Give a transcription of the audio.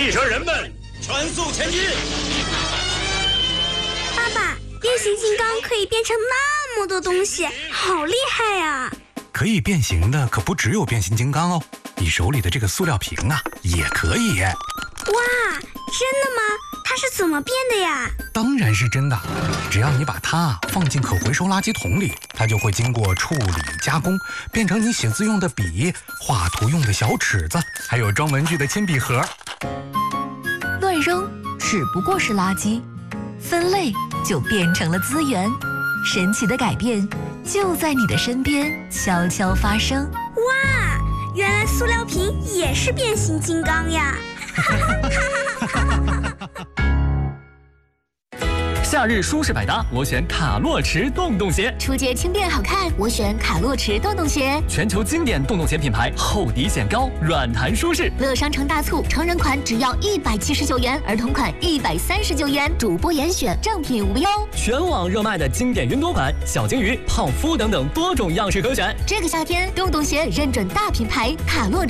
汽车人们，全速前进！ 爸爸，变形金刚可以变成那么多东西，好厉害呀！ 可以变形的可不只有变形金刚哦，你手里的这个塑料瓶啊，也可以。 哇，真的吗？它是怎么变的呀？ 当然是真的，只要你把它放进可回收垃圾桶里，它就会经过处理加工，变成你写字用的笔、画图用的小尺子，还有装文具的铅笔盒。 乱扔只不过是垃圾，分类就变成了资源。神奇的改变就在你的身边悄悄发生。 哇，原来塑料瓶也是变形金刚呀！ 夏日舒适百搭，我选卡洛驰洞洞鞋。 出街轻便好看，我选卡洛驰洞洞鞋。 全球经典洞洞鞋品牌，厚底显高，软弹舒适。 乐商城大促，成人款只要179元，儿童款139元，主播严选，正品无忧。 全网热卖的经典云朵款、小金鱼、泡芙等等多种样式可选。 这个夏天，洞洞鞋认准大品牌卡洛驰。